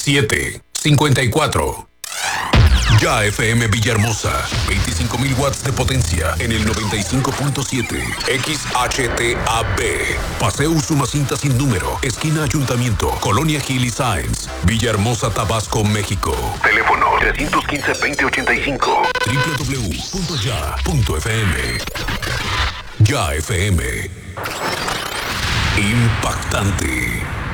754. Ya FM Villahermosa, 25,000 watts de potencia en el 95.7. XHTAB. Paseo Usumacinta sin número, esquina Ayuntamiento, Colonia Gil y Sáenz, Villahermosa, Tabasco, México. Teléfono 315-2085. www.ya.fm. Ya FM. Impactante.